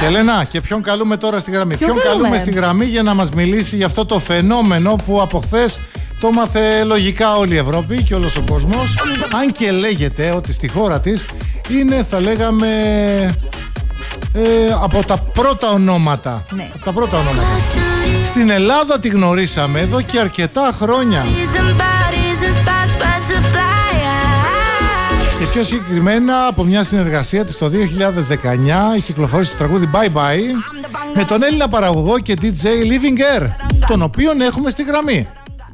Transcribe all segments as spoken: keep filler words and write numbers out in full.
Και Ελένα, και ποιον καλούμε τώρα στη γραμμή? Ποιον Ποιον καλούμε? καλούμε στη γραμμή για να μας μιλήσει για αυτό το φαινόμενο που από χθες το μάθε λογικά όλη η Ευρώπη και όλος ο κόσμος. Αν και λέγεται ότι στη χώρα της είναι, θα λέγαμε, ε, από τα πρώτα ονόματα. Ναι. Από τα πρώτα ονόματα. Στην Ελλάδα τη γνωρίσαμε εδώ και αρκετά χρόνια. Και πιο συγκεκριμένα από μια συνεργασία της το δύο χιλιάδες δεκαεννιά έχει κυκλοφορήσει το τραγούδι Bye Bye με τον Έλληνα παραγωγό και ντι τζέι Living Air, τον οποίον έχουμε στη γραμμή.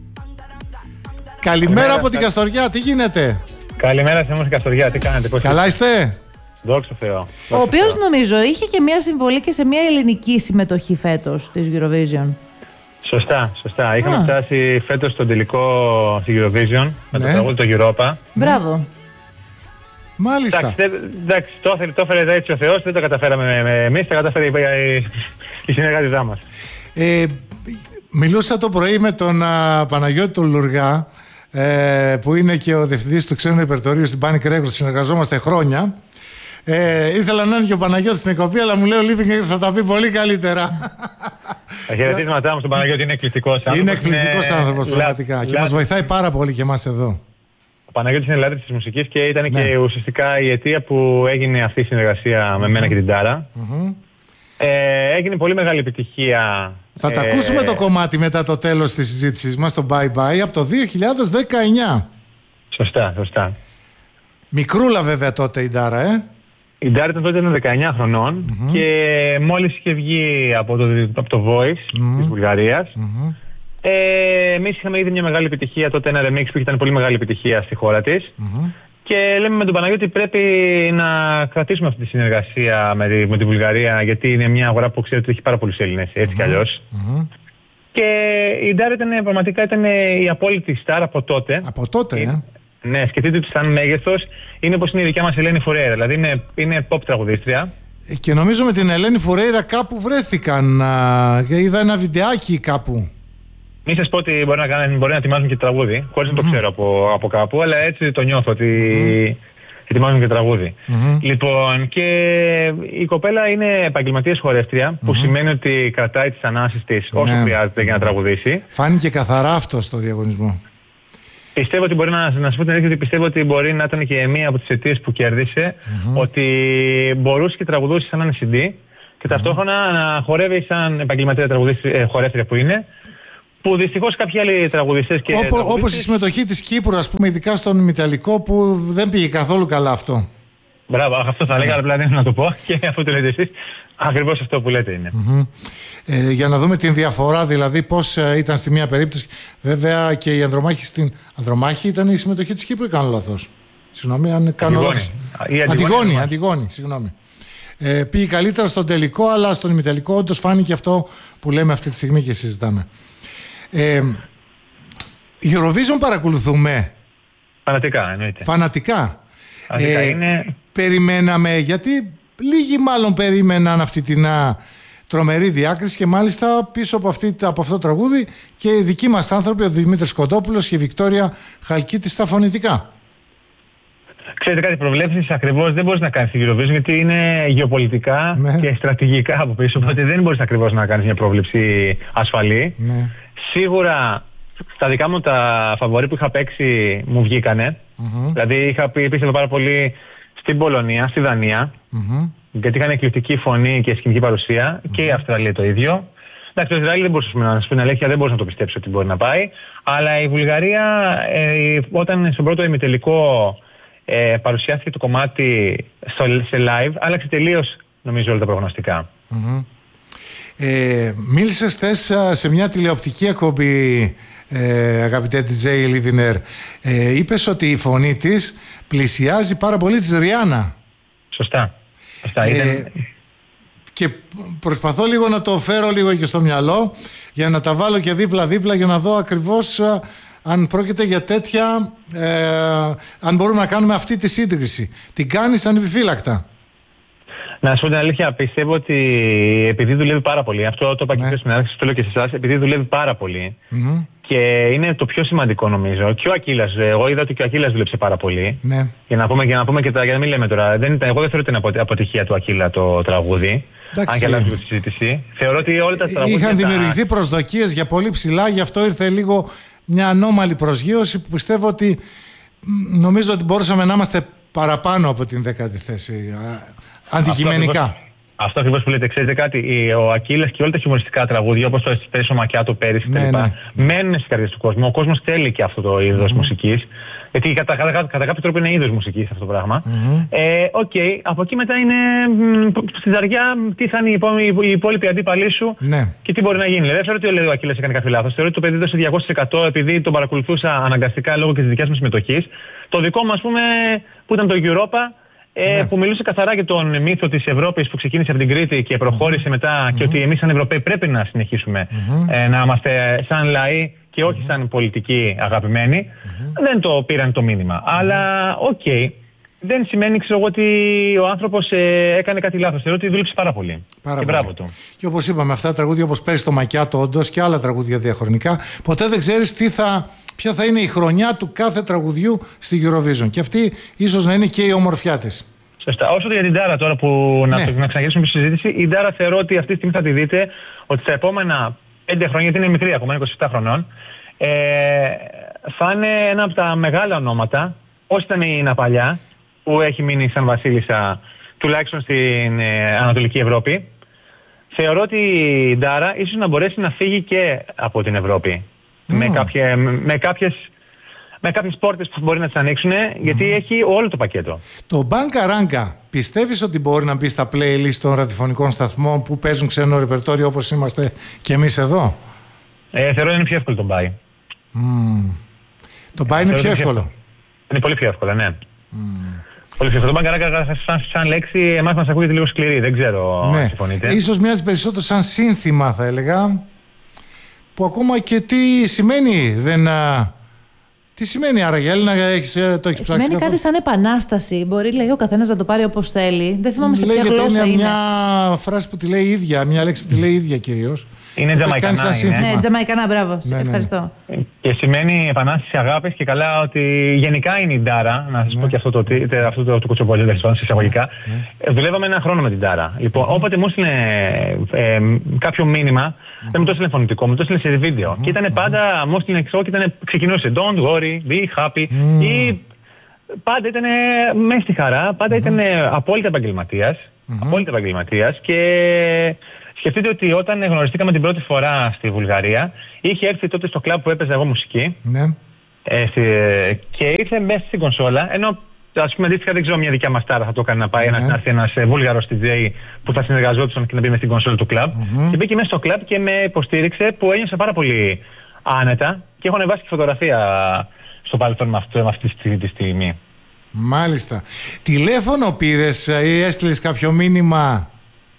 Καλημέρα, Καλημέρα από την Καστοριά, τι γίνεται? Καλημέρα σε εμάς Καστοριά, τι κάνετε? Πώς Καλά είστε? Δόξα τω Θεώ. Ο οποίος νομίζω είχε και μια συμβολή και σε μια ελληνική συμμετοχή φέτος της Eurovision. Σωστά, σωστά. Είχαμε Α. φτάσει φέτος στον τελικό στη Eurovision με Ναι. το τραγούδι το Europa. Μπράβο. Μάλιστα. Εντάξει, δεν- εντάξει, το έφερε, το έφερε έτσι ο Θεός, δεν το καταφέραμε εμείς, τα καταφέρει η, η, η συνεργάτητά μας. Ε, μιλούσα το πρωί με τον α, Παναγιώτη τον Λουργά, ε, που είναι και ο διευθυντής του ξένου ρεπερτορίου στην Panic Records, συνεργαζόμαστε χρόνια. Ε, ήθελα να είναι και ο Παναγιώτης στην εκπομπή, αλλά μου λέει ο Living Air θα τα πει πολύ καλύτερα. Τα χαιρετίσματά μου στον Παναγιώτη, είναι εκπληκτικός άνθρωπος. Είναι εκπληκτικός άνθρωπος λα- πραγματικά και λα- μας βοηθάει πάρα πολύ και εμάς εδώ. Ο Παναγιώτης είναι λάτρης της μουσικής και ήταν Ναι. και ουσιαστικά η αιτία που έγινε αυτή η συνεργασία με μένα και την Τάρα. Μμμ. Ε, έγινε πολύ μεγάλη επιτυχία. Θα τα ε, ακούσουμε το κομμάτι μετά το τέλος της συζήτησης μας, το Bye Bye, από το δύο χιλιάδες δεκαεννιά. Σωστά, σωστά. Μικρούλα βέβαια τότε η Ντάρα, ε. Η Ντάρα ήταν τότε δεκαεννιά χρονών Μμμ. και μόλις είχε βγει από το, από το Voice Μμμ. της Βουλγαρίας. Μμμ. Ε, εμείς είχαμε ήδη μια μεγάλη επιτυχία, τότε ένα remix που ήταν πολύ μεγάλη επιτυχία στη χώρα της. Μμμ. Και λέμε με τον Παναγιώτη ότι πρέπει να κρατήσουμε αυτή τη συνεργασία με τη, με τη Βουλγαρία, γιατί είναι μια αγορά που ξέρετε ότι έχει πάρα πολλούς Έλληνες, έτσι κι αλλιώς. Μμμ. Και η Ντάρα ήταν, πραγματικά ήταν η απόλυτη star από τότε. Από τότε, ε. Ναι, σκεφτείτε ότι σαν μέγεθος είναι όπως είναι η δικιά μας Ελένη Φουρέιρα, δηλαδή είναι, είναι pop τραγουδίστρια. Και νομίζω με την Ελένη Φουρέιρα κάπου βρέθηκαν. Α, είδα ένα βιντεάκι κάπου. Μην σας πω ότι μπορεί να, κάνουν, μπορεί να ετοιμάζουν και τραγούδι, χωρίς να το ξέρω από, από κάπου, αλλά έτσι το νιώθω ότι ετοιμάζουν και τραγούδι. Μμμ. Λοιπόν, και η κοπέλα είναι επαγγελματίας χορεύτρια, που σημαίνει ότι κρατάει τις ανάσεις της όσο Ναι. χρειάζεται για να τραγουδήσει. Φάνηκε καθαρά αυτό στο διαγωνισμό. Πιστεύω ότι μπορεί να, να σας πω την αλήθεια ότι πιστεύω ότι μπορεί να ήταν και μία από τις αιτίες που κέρδισε, ότι μπορούσε και τραγουδούσε σαν ένα σι ντι και ταυτόχρονα να χορεύει σαν επαγγελματία τραγουδίστρια, ε, χορεύτρια που είναι, που δυστυχώς κάποιοι άλλοι τραγουδιστές και Όπω, τραγουδίστρες- όπως η συμμετοχή της Κύπρου, ας πούμε, ειδικά στον ημιτελικό, που δεν πήγε καθόλου καλά αυτό. Μπράβο, αυτό θα έλεγα, απλά δεν να το πω και αφού το λέτε εσείς, ακριβώς αυτό που λέτε είναι. Μμμ. Ε, για να δούμε την διαφορά, δηλαδή πώς ε, ήταν στη μία περίπτωση. Βέβαια και η Ανδρομάχη στην. Ανδρομάχη ήταν η συμμετοχή της Κύπρου ή κάνω λάθος? Συγγνώμη αν κάνω Αντιγόνη. λάθος. Η Αντιγόνη, Αντιγόνη, Αντιγόνη. Αντιγόνη, συγγνώμη. Ε, πήγε καλύτερα στον τελικό, αλλά στον ημιτελικό όντως φάνηκε αυτό που λέμε αυτή τη στιγμή και συζητάμε. Ε, Eurovision παρακολουθούμε Φανατικά εννοείται. φανατικά. Φανατικά Ε, είναι... Περιμέναμε, γιατί λίγοι μάλλον περίμεναν αυτή την α, τρομερή διάκριση και μάλιστα πίσω από, αυτή, από αυτό το τραγούδι και οι δικοί μας άνθρωποι, ο Δημήτρης Κοντόπουλος και η Βικτόρια Χαλκίτη στα φωνητικά. Ξέρετε κάτι, προβλέψεις ακριβώς δεν μπορείς να κάνεις την Eurovision γιατί είναι γεωπολιτικά Ναι. και στρατηγικά από πίσω, οπότε δεν μπορείς ακριβώς να κάνεις μια πρόβλεψη ασφαλή. Ναι. Σίγουρα στα δικά μου τα φαβορί που είχα παίξει μου βγήκανε. Μμμ. Δηλαδή είχα πει, πίστευα πάρα πολύ στην Πολωνία, στη Δανία, Μμμ. γιατί είχαν εκπληκτική φωνή και σκηνική παρουσία, και η Αυστραλία το ίδιο. Εντάξει, το Ισραήλ δεν μπορούσα να σας πω την αλήθεια, δεν μπορούσα να το πιστέψω ότι μπορεί να πάει. Αλλά η Βουλγαρία, ε, όταν στον πρώτο ημιτελικό ε, παρουσιάστηκε το κομμάτι στο, σε live, άλλαξε τελείως νομίζω όλα τα προγνωστικά. Μμμ. Ε, μίλησες χθες α, σε μια τηλεοπτική εκπομπή, ε, αγαπητέ ντι τζέι Living Air. Ε, είπες ότι η φωνή της πλησιάζει πάρα πολύ της Ριάννα. Σωστά. Σωστά. Ε, Ήταν... Και προσπαθώ λίγο να το φέρω λίγο και στο μυαλό για να τα βάλω και δίπλα-δίπλα για να δω ακριβώς α, αν πρόκειται για τέτοια, ε, αν μπορούμε να κάνουμε αυτή τη σύγκριση. Την κάνεις ανεπιφύλακτα? Να σου πω την αλήθεια, πιστεύω ότι επειδή δουλεύει πάρα πολύ, αυτό το είπα και στην αρχή, το λέω και σε εσάς, επειδή δουλεύει πάρα πολύ Mm-hmm. και είναι το πιο σημαντικό νομίζω. Και ο Ακύλας, εγώ είδα ότι και ο Ακύλας δούλεψε πάρα πολύ. Ναι. Για να πούμε, για να πούμε και τα, για να μην λέμε τώρα, δεν ήταν, εγώ δεν θεωρώ ότι είναι αποτυχία του Ακύλα το τραγούδι. Εντάξει. Αν και αλλάζουμε τη συζήτηση. Θεωρώ ότι όλα τα τραγούδια. Είχαν τα... δημιουργηθεί προσδοκίες για πολύ ψηλά, γι' αυτό ήρθε λίγο μια ανώμαλη προσγείωση που πιστεύω ότι νομίζω ότι μπορούσαμε να είμαστε παραπάνω από την δέκατη θέση. Αντικειμενικά. Αυτό ακριβώς που λέτε, ξέρετε κάτι, ο Ακύλας και όλα τα χιουμοριστικά τραγούδια, όπως το Εσπρέσο Μακιάτο πέρυσι ναι, κτλ. Ναι. Μένουν στις καρδιές του κόσμου. Ο κόσμος θέλει και αυτό το είδος mm-hmm. μουσικής. Γιατί κατά, κατά, κατά, κατά κάποιο τρόπο είναι είδος μουσικής αυτό το πράγμα. Οκ, mm-hmm. ε, okay, από εκεί μετά είναι στη ζαριά τι θα είναι οι υπόλοιποι αντίπαλοι σου ναι. και τι μπορεί να γίνει. Δεν θεωρώ ότι ο Ακύλας έκανε κάποιο λάθος. Θεωρώ ότι το παιδί έδωσε διακόσια τοις εκατό επειδή τον παρακολουθούσα αναγκαστικά λόγω και της δικιάς μου συμμετοχής. Το δικό μου, ας πούμε, που ήταν το Europa. Ε, ναι. Που μιλούσε καθαρά για τον μύθο της Ευρώπης που ξεκίνησε από την Κρήτη και προχώρησε mm-hmm. μετά και mm-hmm. ότι εμείς σαν Ευρωπαίοι πρέπει να συνεχίσουμε mm-hmm. ε, να είμαστε σαν λαοί και όχι mm-hmm. σαν πολιτικοί αγαπημένοι. Mm-hmm. Δεν το πήραν το μήνυμα. Mm-hmm. Αλλά οκ, okay, δεν σημαίνει ξέρω εγώ ότι ο άνθρωπος ε, έκανε κάτι λάθος. Θεωρώ ότι δούλεψε πάρα πολύ. Πάρα και πολύ. μπράβο του. Και όπως είπαμε, αυτά τα τραγούδια όπως πέρυσι το Μακιάτο όντως και άλλα τραγούδια διαχρονικά, ποτέ δεν ξέρεις τι θα... ποια θα είναι η χρονιά του κάθε τραγουδιού στη Eurovision. Και αυτή ίσως να είναι και η ομορφιά της. Σωστά. Όσο για την Ντάρα τώρα που ναι. να, να ξαναγυρίσουμε στη συζήτηση, η Ντάρα θεωρώ ότι αυτή τη στιγμή θα τη δείτε ότι στα επόμενα πέντε χρόνια, γιατί είναι μικρή ακόμα, είκοσι επτά χρονών, ε, θα είναι ένα από τα μεγάλα ονόματα, όσοι ήταν η Ναπαλιά, που έχει μείνει σαν βασίλισσα τουλάχιστον στην ε, Ανατολική Ευρώπη. Θεωρώ ότι η Ντάρα ίσως να μπορέσει να φύγει και από την Ευρώπη. Mm. Με, κάποια, με κάποιες... με κάποιες πόρτες που μπορεί να τις ανοίξουν, γιατί mm. έχει όλο το πακέτο. Το Μπάνκα Ράγκα, πιστεύεις ότι μπορεί να μπει στα playlist των ραδιοφωνικών σταθμών που παίζουν ξένο ρεπερτόριο όπως είμαστε και εμείς εδώ? Ε, θεωρώ ότι είναι πιο εύκολο τον Μπάι. Mm. Το Μπάι είναι πιο εύκολο. εύκολο. Είναι πολύ πιο εύκολο, ναι. Mm. Πολύ πιο εύκολο. Το Μπάνκα Ράγκα σαν, σαν λέξη εμάς μας ακούγεται λίγο σκληρή, δεν ξέρω ναι. αν συμφωνείτε. Ίσως μοιάζει περισσότερο σαν σύνθημα θα έλεγα, που ακόμα και τι σημαίνει δεν... Τι σημαίνει άραγε, Έλληνα, έχεις, το έχεις ψάξει? Σημαίνει κάτι σαν επανάσταση. Μπορεί, λέει, ο καθένας να το πάρει όπως θέλει. Δεν θυμάμαι σε ποια γλώσσα είναι. Είναι μια φράση που τη λέει η ίδια, μια λέξη που τη λέει η ίδια κυρίως. Είναι τζαμαϊκανά. Ναι, τζαμαϊκανά, μπράβο. Ναι, ναι. Ευχαριστώ. Και σημαίνει επανάσταση αγάπης και καλά ότι γενικά είναι η Ντάρα. Να σας ναι. πω και αυτό το, αυτό το, το κουτσομπολί, δεν σε εισαγωγικά. Ναι. Δουλεύαμε ένα χρόνο με την Ντάρα. Λοιπόν, mm-hmm. όποτε μου έστειλε ε, κάποιο μήνυμα, mm-hmm. δεν μου το έστειλε φωνητικό, μου το έστειλε σε βίντεο. Mm-hmm. Και ήταν πάντα, μου έστειλε εξώ και ήταν, ξεκινούσε Don't worry, be happy. Mm-hmm. Ή πάντα ήταν μέσα στη χαρά, πάντα mm-hmm. ήταν απόλυτα επαγγελματίας. Mm-hmm. Απόλυτα επαγγελματίας και σκεφτείτε ότι όταν γνωριστήκαμε την πρώτη φορά στη Βουλγαρία, είχε έρθει τότε στο κλαμπ που έπαιζα εγώ μουσική ναι. ε, στη, και ήρθε μέσα στην κονσόλα, ενώ ας πούμε αντίστοιχα δεν ξέρω μια δικιά μας τάρα θα το έκανε να πάει ναι. να έρθει ένας ε, Βούλγαρος ντι τζέι που θα συνεργαζόταν και να μπει μέσα στην κονσόλα του κλαμπ mm-hmm. και μπήκε μέσα στο κλαμπ και με υποστήριξε που ένιωσα πάρα πολύ άνετα και έχω ανεβάσει και φωτογραφία στο παρελθόν με, αυτό, με αυτή τη στιγμή. Μάλιστα. Τηλέφωνο πήρες ή έστειλες κάποιο μήνυμα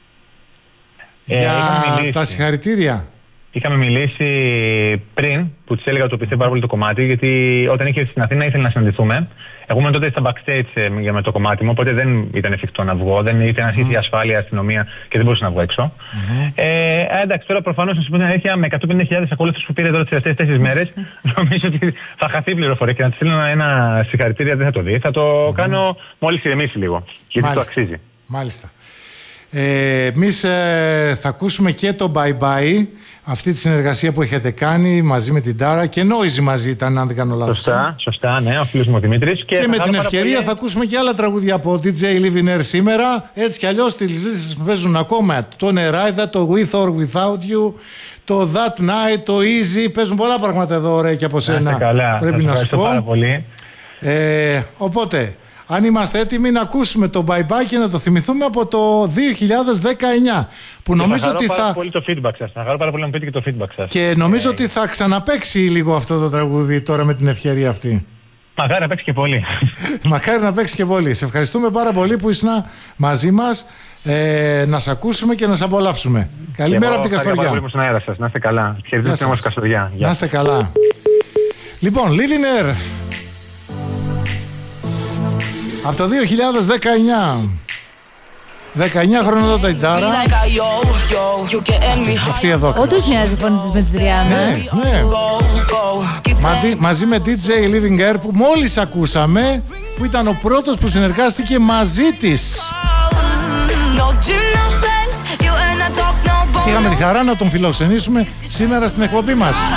ε, για τα συγχαρητήρια? Είχαμε μιλήσει πριν που της έλεγα ότι το πιστεύω πάρα πολύ το κομμάτι, γιατί όταν είχε στην Αθήνα ήθελε να συναντηθούμε. Εγώ ήμουν τότε στα backstage για με το κομμάτι μου, οπότε δεν ήταν εφικτό να βγω. Δεν ήθελε να αρχίσει η ασφάλεια, αστυνομία και δεν μπορούσα να βγω έξω. Mm-hmm. Ε, εντάξει, τώρα προφανώς να σου πω την αλήθεια, με εκατόν πενήντα χιλιάδες ακόλουθους που πήρε τώρα τις τελευταίες τέσσερις μέρες, νομίζω ότι θα χαθεί η πληροφορία και να της στείλω ένα συγχαρητήρια δεν θα το δει. Θα το mm-hmm. κάνω μόλις ηρεμήσει λίγο, γιατί Μάλιστα. το αξίζει. Μάλιστα. Ε, εμείς ε, θα ακούσουμε και το Bye Bye, αυτή τη συνεργασία που έχετε κάνει μαζί με την Ντάρα και Noisy μαζί ήταν, αν δεν κάνω λάθος. Σωστά, σωστά, ναι, ο φίλος μου ο Δημήτρης. Και, και με την ευκαιρία πολύ... θα ακούσουμε και άλλα τραγούδια από ντι τζέι Living Air σήμερα. Έτσι κι αλλιώς τις λίστες που παίζουν ακόμα. Το Νεράιδα, το With or Without You, το That Night, το Easy. Παίζουν πολλά πράγματα εδώ, ωραία, και από σένα. Καλά, πρέπει να σου πω. Πάρα πολύ. Ε, οπότε, αν είμαστε έτοιμοι να ακούσουμε το Bye Bye και να το θυμηθούμε από το δύο χιλιάδες δεκαεννιά. Που και νομίζω θα ότι πάρα θα. Πολύ το feedback σας. Θα χαρώ πάρα πολύ να μου πείτε και το feedback σας. Και νομίζω ε... ότι θα ξαναπαίξει λίγο αυτό το τραγούδι τώρα με την ευκαιρία αυτή. Μακάρι να παίξει και πολύ. Μακάρι να παίξει και πολύ. Σε ευχαριστούμε πάρα πολύ που ήσουν μαζί μας. Ε, να σε ακούσουμε και να σε απολαύσουμε. Καλημέρα από την Καστοριά. Να είστε καλά. Χαιρετίζετε όμως Καστοριά. Να είστε καλά. Λοιπόν, Living Air. Από το δύο χιλιάδες δεκαεννιά. δεκαεννιά χρόνια εδώ τα γιτάρα. Αυτή εδώ. Όντως μοιάζει η φωνή της με τη Ριάννα. Ναι, ναι. Μαζί, μαζί με ντι τζέι Living Air που μόλις ακούσαμε, που ήταν ο πρώτος που συνεργάστηκε μαζί της. Και είχαμε τη χαρά να τον φιλοξενήσουμε σήμερα στην εκπομπή μας.